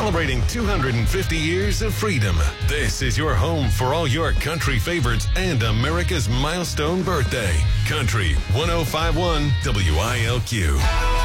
celebrating 250 years of freedom. This is your home for all your country favorites and America's milestone birthday. Country 1051 WILQ.